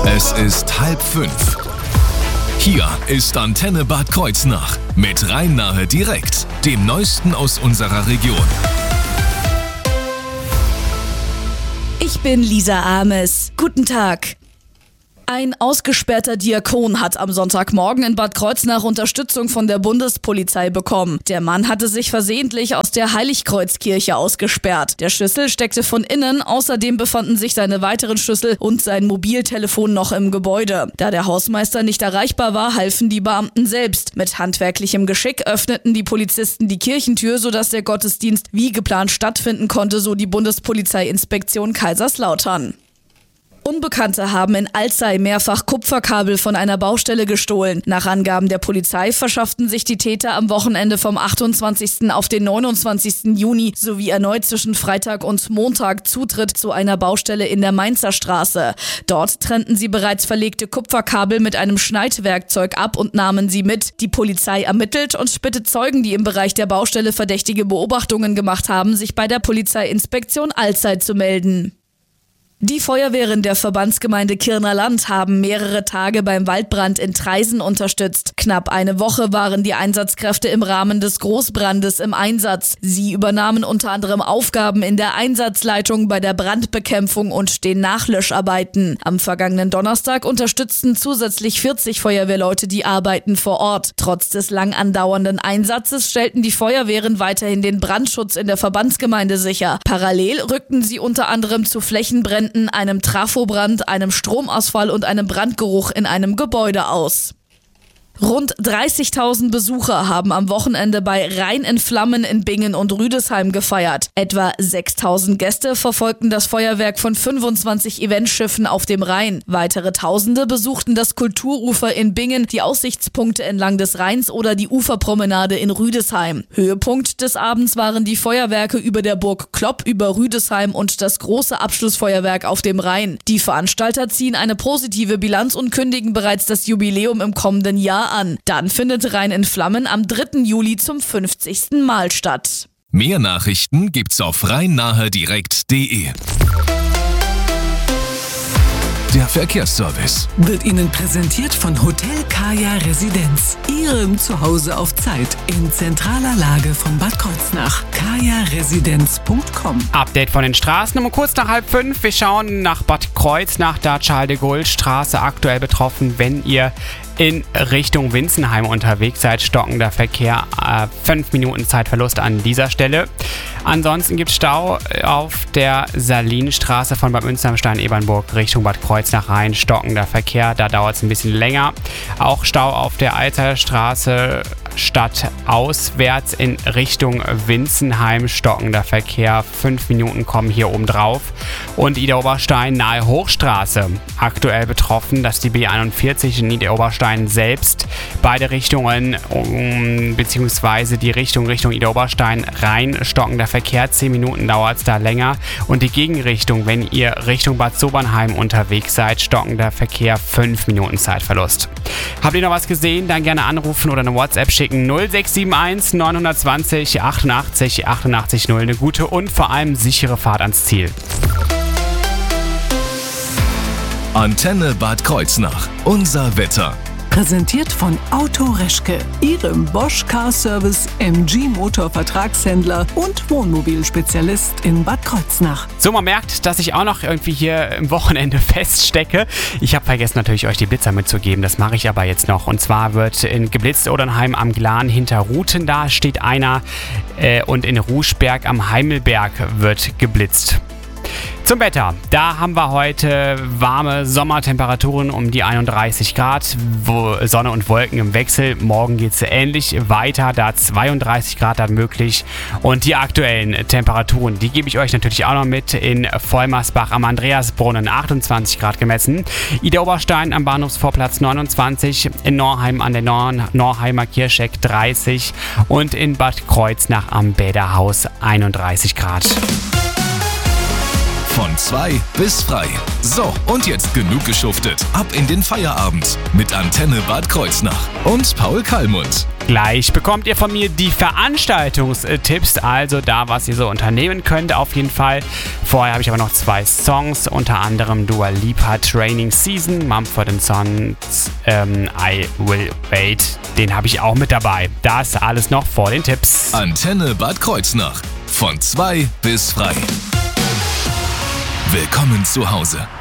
Es ist 4:30. Hier ist Antenne Bad Kreuznach mit Rhein-Nahe Direkt, dem Neuesten aus unserer Region. Ich bin Lisa Ames. Guten Tag. Ein ausgesperrter Diakon hat am Sonntagmorgen in Bad Kreuznach Unterstützung von der Bundespolizei bekommen. Der Mann hatte sich versehentlich aus der Heiligkreuzkirche ausgesperrt. Der Schlüssel steckte von innen, außerdem befanden sich seine weiteren Schlüssel und sein Mobiltelefon noch im Gebäude. Da der Hausmeister nicht erreichbar war, halfen die Beamten selbst. Mit handwerklichem Geschick öffneten die Polizisten die Kirchentür, sodass der Gottesdienst wie geplant stattfinden konnte, so die Bundespolizeiinspektion Kaiserslautern. Unbekannte haben in Alzey mehrfach Kupferkabel von einer Baustelle gestohlen. Nach Angaben der Polizei verschafften sich die Täter am Wochenende vom 28. auf den 29. Juni sowie erneut zwischen Freitag und Montag Zutritt zu einer Baustelle in der Mainzer Straße. Dort trennten sie bereits verlegte Kupferkabel mit einem Schneidwerkzeug ab und nahmen sie mit. Die Polizei ermittelt und bittet Zeugen, die im Bereich der Baustelle verdächtige Beobachtungen gemacht haben, sich bei der Polizeiinspektion Alzey zu melden. Die Feuerwehren der Verbandsgemeinde Kirner Land haben mehrere Tage beim Waldbrand in Traisen unterstützt. Knapp eine Woche waren die Einsatzkräfte im Rahmen des Großbrandes im Einsatz. Sie übernahmen unter anderem Aufgaben in der Einsatzleitung, bei der Brandbekämpfung und den Nachlöscharbeiten. Am vergangenen Donnerstag unterstützten zusätzlich 40 Feuerwehrleute die Arbeiten vor Ort. Trotz des lang andauernden Einsatzes stellten die Feuerwehren weiterhin den Brandschutz in der Verbandsgemeinde sicher. Parallel rückten sie unter anderem zu Flächenbränden, einem Trafobrand, einem Stromausfall und einem Brandgeruch in einem Gebäude aus. Rund 30.000 Besucher haben am Wochenende bei Rhein in Flammen in Bingen und Rüdesheim gefeiert. Etwa 6.000 Gäste verfolgten das Feuerwerk von 25 Eventschiffen auf dem Rhein. Weitere Tausende besuchten das Kulturufer in Bingen, die Aussichtspunkte entlang des Rheins oder die Uferpromenade in Rüdesheim. Höhepunkt des Abends waren die Feuerwerke über der Burg Klopp über Rüdesheim und das große Abschlussfeuerwerk auf dem Rhein. Die Veranstalter ziehen eine positive Bilanz und kündigen bereits das Jubiläum im kommenden Jahr an. Dann findet Rhein in Flammen am 3. Juli zum 50. Mal statt. Mehr Nachrichten gibt's auf rhein-nahe-direkt.de. Der Verkehrsservice wird Ihnen präsentiert von Hotel Kaya Residenz. Ihrem Zuhause auf Zeit in zentraler Lage von Bad Kreuznach. kajaresidenz.com. Update von den Straßen um kurz nach 4:30. Wir schauen nach Bad Kreuznach, da Charles-de-Gaulle-Straße aktuell betroffen. Wenn ihr in Richtung Winzenheim unterwegs seid, stockender Verkehr, 5 Minuten Zeitverlust an dieser Stelle. Ansonsten gibt es Stau auf der Salinstraße von Bad Münster-Stein-Ebernburg Richtung Bad Kreuznach rein, stockender Verkehr, da dauert es ein bisschen länger. Auch Stau auf der Alzerstraße stadtauswärts in Richtung Winzenheim, stockender Verkehr, 5 Minuten kommen hier oben drauf. Und Idar-Oberstein nahe Hochstraße, aktuell betroffen, das ist die B41 in Idar-Oberstein selbst. Beide Richtungen, beziehungsweise die Richtung Idar-Oberstein rein, stockender Verkehr, 10 Minuten dauert es da länger. Und die Gegenrichtung, wenn ihr Richtung Bad Sobernheim unterwegs seid, stockender Verkehr, 5 Minuten Zeitverlust. Habt ihr noch was gesehen? Dann gerne anrufen oder eine WhatsApp schicken. 0671 920 88 88 0. Eine gute und vor allem sichere Fahrt ans Ziel. Antenne Bad Kreuznach. Unser Wetter. Präsentiert von Auto Reschke, Ihrem Bosch Car Service MG Motor Vertragshändler und Wohnmobilspezialist in Bad Kreuznach. So, man merkt, dass ich auch noch irgendwie hier im Wochenende feststecke. Ich habe vergessen natürlich euch die Blitzer mitzugeben, das mache ich aber jetzt noch. Und zwar wird in geblitzt Odernheim am Glan hinter Ruthen, da steht einer, und in Ruschberg am Heimelberg wird geblitzt. Zum Wetter. Da haben wir heute warme Sommertemperaturen um die 31 Grad, Sonne und Wolken im Wechsel. Morgen geht es ähnlich weiter, da 32 Grad dann möglich. Und die aktuellen Temperaturen, die gebe ich euch natürlich auch noch mit. In Vollmersbach am Andreasbrunnen 28 Grad gemessen. Idar-Oberstein am Bahnhofsvorplatz 29. In Norheim an der Norheimer Kircheck 30. Und in Bad Kreuznach am Bäderhaus 31 Grad. Von 2 bis frei. So, und jetzt genug geschuftet. Ab in den Feierabend mit Antenne Bad Kreuznach und Paul Kallmund. Gleich bekommt ihr von mir die Veranstaltungstipps, also da, was ihr so unternehmen könnt auf jeden Fall. Vorher habe ich aber noch 2 Songs, unter anderem Dua Lipa, Training Season, Mumford & Sons, I Will Wait, den habe ich auch mit dabei. Das alles noch vor den Tipps. Antenne Bad Kreuznach, von 2 bis frei. Willkommen zu Hause.